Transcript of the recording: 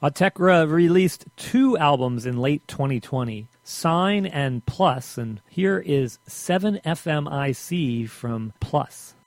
Autechre released 2 albums in late 2020, Sign and Plus, and here is 7FMIC from Plus.